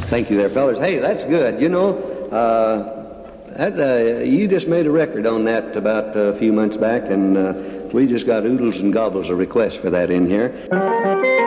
Thank you there, fellas. Hey, that's good. You know, you just made a record on that about a few months back, and we just got oodles and gobbles of requests for that in here.